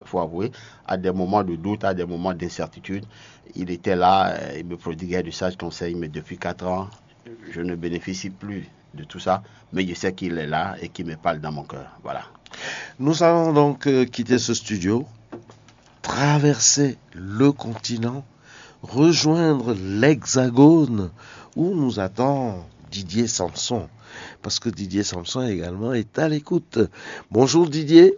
faut avouer, à des moments de doute, à des moments d'incertitude. Il était là, il me prodiguait de sages conseils, mais depuis 4 ans, je ne bénéficie plus de tout ça, mais je sais qu'il est là et qu'il me parle dans mon cœur. Voilà. Nous allons donc quitter ce studio, traverser le continent, rejoindre l'Hexagone où nous attend Didier Samson, parce que Didier Samson également est à l'écoute. Bonjour Didier.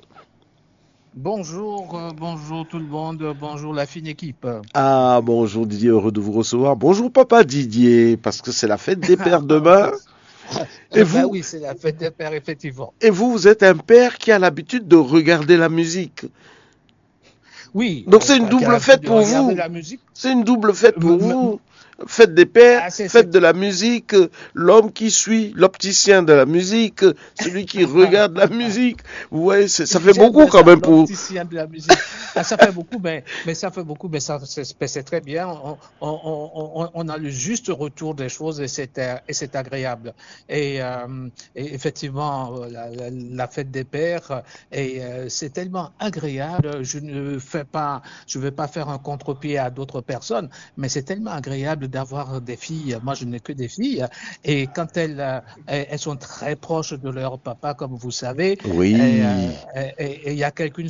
Bonjour tout le monde, bonjour la fine équipe. Ah, bonjour Didier, heureux de vous recevoir. Bonjour papa Didier, parce que c'est la fête des pères demain. Et Ben vous, oui, c'est la fête des pères, effectivement. et vous, vous êtes un père qui a l'habitude de regarder la musique. Oui, Donc c'est une qui a double l'habitude fête de pour regarder vous. la musique. C'est une double fête pour M- m- vous. Fête des pères, Ah, fête de la musique, l'homme qui suit, l'opticien de la musique, celui qui regarde la musique. Vous voyez, ça fait J'aime beaucoup bien quand ça, même pour... l'opticien de la musique. Ah, ça fait beaucoup, mais ça fait beaucoup, mais ça, c'est très bien. On a le juste retour des choses et c'est agréable. Et effectivement, la fête des pères, c'est tellement agréable. Je ne vais pas faire un contre-pied à d'autres personnes, mais c'est tellement agréable d'avoir des filles. Moi, je n'ai que des filles. Et quand elles sont très proches de leur papa, comme vous savez, et Oui. il y a quelqu'un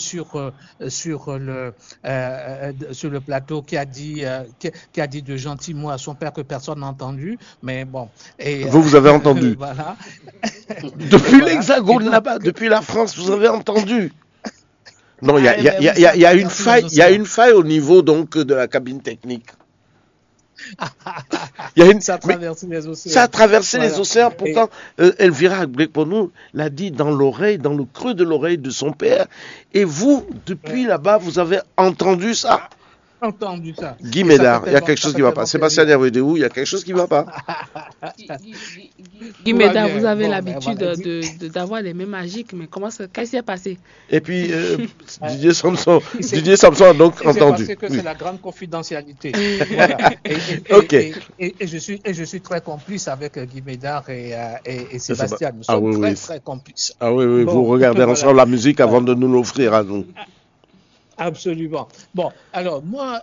sur le plateau qui a dit de gentils mots à son père que personne n'a entendu. Mais bon, Vous avez entendu. voilà. Depuis Voilà. Et l'Hexagone donc, là-bas, depuis la France, vous avez entendu. Non, ah, ben, vous savez, il y a une traverser les faille, il y a océans. une faille au niveau donc de la cabine technique. Il y a une, Ça mais traverse les ça a océans. traversé les Voilà. océans. Et Pourtant, Elvira Agbeponou l'a dit dans l'oreille, dans le creux de l'oreille de son père. Et vous, depuis là-bas, vous avez entendu ça. entendu ça. Guy Et Médard, il y a quelque ça chose qui fait ne va pas. tellement Sébastien plaisir. Niavedou, il y a quelque chose qui ne va pas. Tout va Guimeda, vous bien. avez Bon, ben l'habitude voilà. d'avoir les mêmes magiques, mais qu'est-ce qui s'est passé? Et puis, Euh, il Didier Samson a donc s'est entendu. passé que Oui. c'est la grande confidentialité. Voilà. Ok. Je suis très complice avec Guy Médard et Ça, c'est pas- Sébastien. Nous Ah sommes oui, très, oui. très complices. Ah oui, oui, vous Bon, regardez voilà. ensemble la musique avant Voilà. de nous l'offrir à nous. Absolument. Bon, alors moi,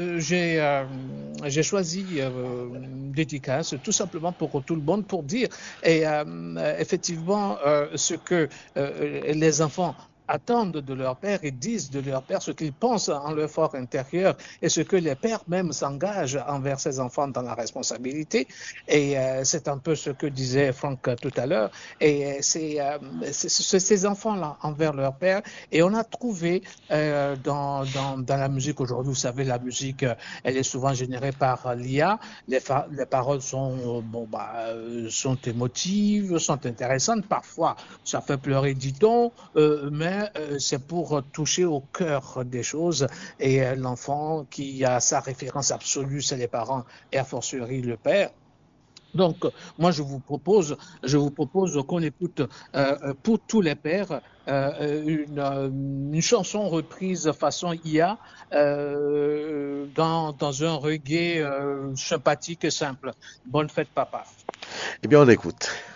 j'ai choisi dédicace tout simplement pour tout le monde pour dire effectivement ce que les enfants attendent de leur père et disent de leur père ce qu'ils pensent en leur fort intérieur et ce que les pères même s'engagent envers ses enfants dans la responsabilité. Et c'est un peu ce que disait Franck tout à l'heure. Et c'est ces enfants-là envers leur père. Et on a trouvé dans la musique aujourd'hui, vous savez, la musique, elle est souvent générée par l'IA. Les paroles sont émotives, sont intéressantes. Parfois, ça fait pleurer, dit-on, mais c'est pour toucher au cœur des choses. Et l'enfant qui a sa référence absolue, c'est les parents et a fortiori le père. Donc, moi, je vous propose qu'on écoute pour tous les pères une chanson reprise façon IA dans un reggae sympathique et simple. Bonne fête, papa. Eh bien, on écoute.